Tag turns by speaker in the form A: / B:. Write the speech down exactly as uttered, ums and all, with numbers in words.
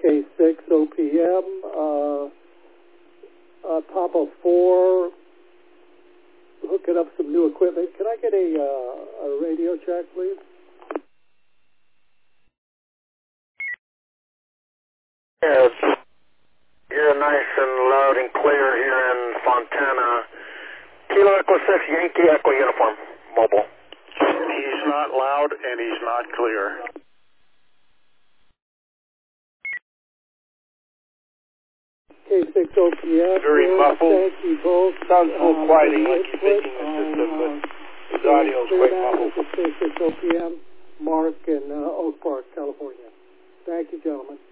A: K six O P M, uh, uh, Papa four, hooking up some new equipment. Can I get a, uh, a radio check, please?
B: Yes, you're nice and loud and clear here in Fontana. Kilo Echo six, Yankee Echo Uniform, mobile.
C: He's not loud and he's not clear.
A: K six O P M.
C: Very muffled.
A: Thank you both.
C: Sounds a little
A: uh,
C: quiet.
A: for the
C: Like he's
A: input
C: thinking the
A: on,
C: system, but
A: uh,
C: his audio is quite muffled.
A: K six O P M, Mark in uh, Oak Park, California. Thank you, gentlemen.